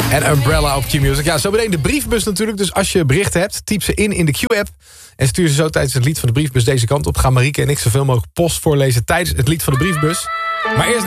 En Umbrella op Q-Music. Ja, zo meteen de briefbus natuurlijk. Dus als je berichten hebt, typ ze in de Q-app. En stuur ze zo tijdens het lied van de briefbus deze kant op. Gaan Marieke en ik zoveel mogelijk post voorlezen tijdens het lied van de briefbus. Maar eerst